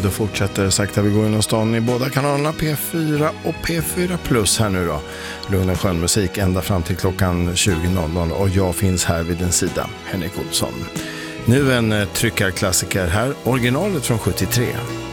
då fortsätter Sakta vi går in stan i båda kanalerna P4 och P4 Plus här nu då. Lugn och skön musik ända fram till klockan 20.00 och jag finns här vid din sida, Henrik Olsson. Nu en tryckarklassiker här, originalet från 73.